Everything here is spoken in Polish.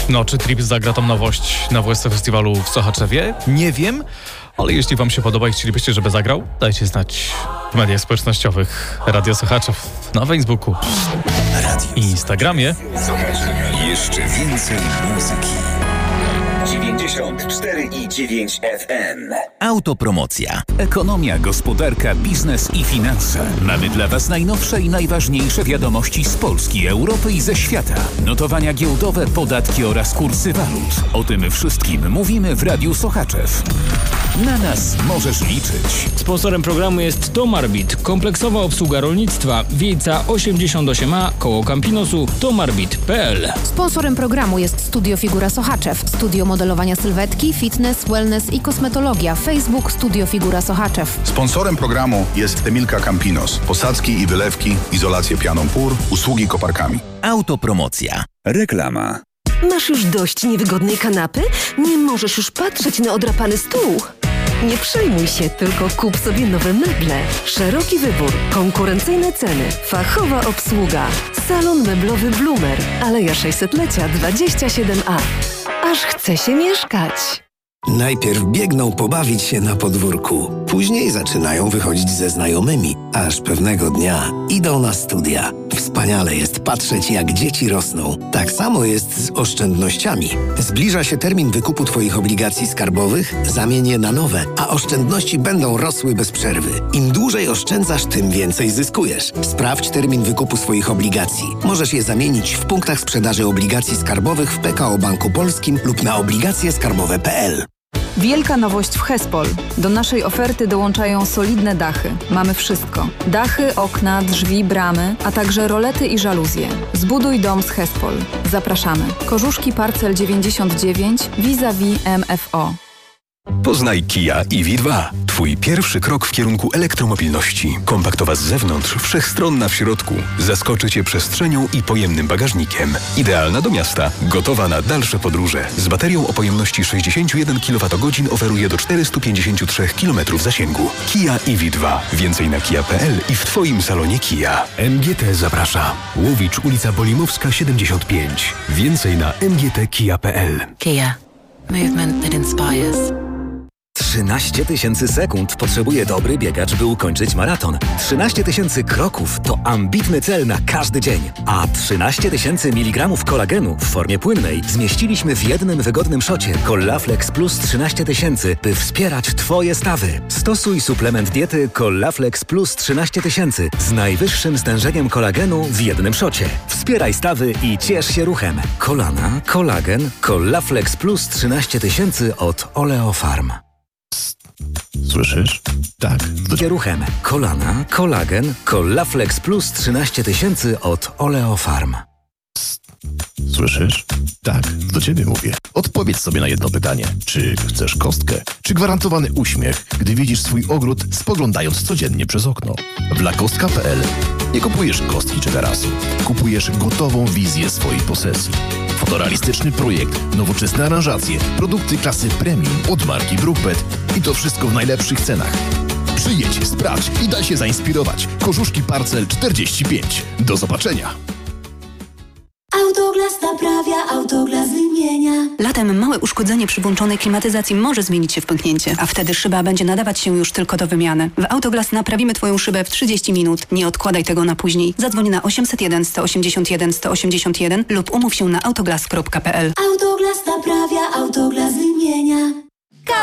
No, czy Trips zagra tą nowość na WSC Festiwalu w Sochaczewie? Nie wiem, ale jeśli wam się podoba i chcielibyście, żeby zagrał, dajcie znać w mediach społecznościowych Radio Sochaczew na Facebooku i Instagramie. Jeszcze więcej muzyki. 94,9 FM. Autopromocja. Ekonomia, gospodarka, biznes i finanse. Mamy dla Was najnowsze i najważniejsze wiadomości z Polski, Europy i ze świata. Notowania giełdowe, podatki oraz kursy walut. O tym wszystkim mówimy w Radiu Sochaczew. Na nas możesz liczyć. Sponsorem programu jest Tomarbit, kompleksowa obsługa rolnictwa, Wiejca 88A, koło Campinosu, tomarbit.pl. Sponsorem programu jest Studio Figura Sochaczew, studio modelowania sylwetki, fitness, wellness i kosmetologia. Facebook Studio Figura Sochaczew. Sponsorem programu jest Emilka Campinos. Posadzki i wylewki, izolację pianą pór, usługi koparkami. Autopromocja. Reklama. Masz już dość niewygodnej kanapy? Nie możesz już patrzeć na odrapany stół? Nie przejmuj się, tylko kup sobie nowe meble. Szeroki wybór, konkurencyjne ceny, fachowa obsługa. Salon meblowy Bloomer, Aleja 600-lecia 27A. Aż chce się mieszkać. Najpierw biegną pobawić się na podwórku, później zaczynają wychodzić ze znajomymi, aż pewnego dnia idą na studia. Wspaniale jest patrzeć, jak dzieci rosną. Tak samo jest z oszczędnościami. Zbliża się termin wykupu Twoich obligacji skarbowych, zamień je na nowe, a oszczędności będą rosły bez przerwy. Im dłużej oszczędzasz, tym więcej zyskujesz. Sprawdź termin wykupu swoich obligacji. Możesz je zamienić w punktach sprzedaży obligacji skarbowych w PKO Banku Polskim lub na obligacjeskarbowe.pl. Wielka nowość w Hespol. Do naszej oferty dołączają solidne dachy. Mamy wszystko. Dachy, okna, drzwi, bramy, a także rolety i żaluzje. Zbuduj dom z Hespol. Zapraszamy. Korzuszki Parcel 99 vis-a-vis MFO. Poznaj Kia EV2. Twój pierwszy krok w kierunku elektromobilności. Kompaktowa z zewnątrz, wszechstronna w środku. Zaskoczy Cię przestrzenią i pojemnym bagażnikiem. Idealna do miasta, gotowa na dalsze podróże. Z baterią o pojemności 61 kWh oferuje do 453 km zasięgu. Kia EV2. Więcej na kia.pl i w Twoim salonie Kia. MGT zaprasza. Łowicz, ulica Bolimowska 75. Więcej na mgtkia.pl. Kia. Movement that inspires. 13 000 sekund potrzebuje dobry biegacz, by ukończyć maraton. 13 000 kroków to ambitny cel na każdy dzień. A 13 000 mg kolagenu w formie płynnej zmieściliśmy w jednym wygodnym szocie Collaflex Plus 13 000, by wspierać Twoje stawy. Stosuj suplement diety Collaflex Plus 13 000 z najwyższym stężeniem kolagenu w jednym szocie. Wspieraj stawy i ciesz się ruchem. Kolana, kolagen, Collaflex Plus 13 000 od Oleofarm. Słyszysz? Tak. Ruchem. Kolana, kolagen, Collaflex Plus 13 000 od Oleofarm. Słyszysz? Tak, do Ciebie mówię. Odpowiedz sobie na jedno pytanie. Czy chcesz kostkę? Czy gwarantowany uśmiech, gdy widzisz swój ogród, spoglądając codziennie przez okno? W lakostka.pl nie kupujesz kostki czy tarasu. Kupujesz gotową wizję swojej posesji. Fotorealistyczny projekt, nowoczesne aranżacje, produkty klasy premium od marki Brookbet i to wszystko w najlepszych cenach. Przyjedź, sprawdź i daj się zainspirować. Korzuszki Parcel 45. Do zobaczenia. Autoglas naprawia, Autoglas wymienia. Latem małe uszkodzenie przy włączonej klimatyzacji może zmienić się w pęknięcie, a wtedy szyba będzie nadawać się już tylko do wymiany. W Autoglas naprawimy Twoją szybę w 30 minut. Nie odkładaj tego na później. Zadzwoń na 801 181 181 lub umów się na autoglas.pl. Autoglas naprawia, Autoglas